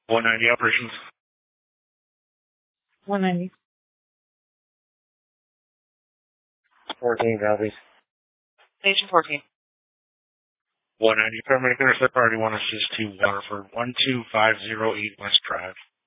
190 operations. 190. 14 copies. Station 14. 190 paramedic intercept priority 1 assist to Waterford 12508 West Drive.